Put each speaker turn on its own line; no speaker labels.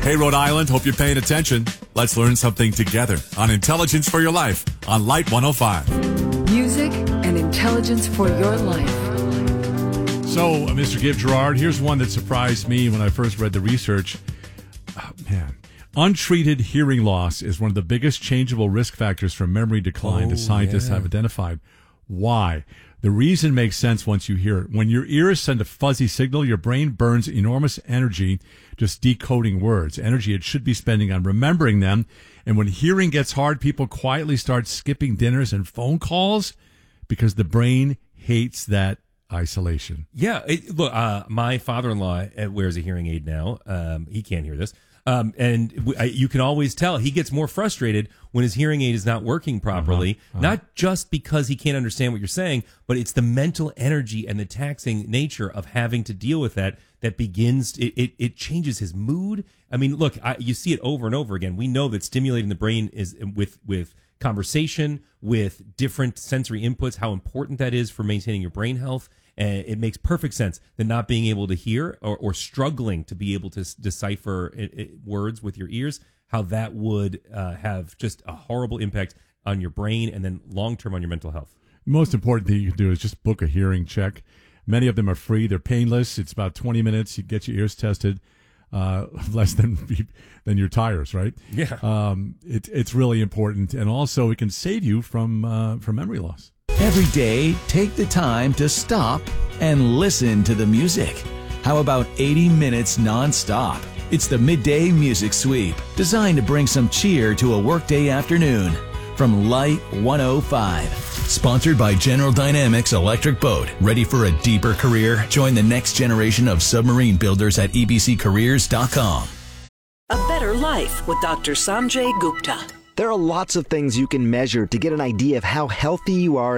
Hey, Rhode Island, hope you're paying attention. Let's learn something together on Intelligence for Your Life on Light 105.
Music and intelligence for your life.
So, Mr. Give Gerard, here's one that surprised me when I first read the research. Oh, man. Untreated hearing loss is one of the biggest changeable risk factors for memory decline that scientists have identified. Why? The reason makes sense once you hear it. When your ears send a fuzzy signal, your brain burns enormous energy just decoding words, energy it should be spending on remembering them. And when hearing gets hard, people quietly start skipping dinners and phone calls because the brain hates that isolation.
Yeah. Look, my father-in-law wears a hearing aid now. He can't hear this. You can always tell he gets more frustrated when his hearing aid is not working properly, not just because he can't understand what you're saying, but it's the mental energy and the taxing nature of having to deal with that begins, it changes his mood. I mean, look, you see it over and over again. We know that stimulating the brain is with conversation, with different sensory inputs, how important that is for maintaining your brain health. And it makes perfect sense that not being able to hear or struggling to be able to decipher words with your ears, how that would have just a horrible impact on your brain and then long-term on your mental health.
Most important thing you can do is just book a hearing check. Many of them are free. They're painless. It's about 20 minutes. You get your ears tested, less than your tires, right?
Yeah.
It's really important. And also it can save you from memory loss.
Every day, take the time to stop and listen to the music. How about 80 minutes nonstop? It's the Midday Music Sweep, designed to bring some cheer to a workday afternoon. From Light 105. Sponsored by General Dynamics Electric Boat. Ready for a deeper career? Join the next generation of submarine builders at ebccareers.com.
A better life with Dr. Sanjay Gupta.
There are lots of things you can measure to get an idea of how healthy you are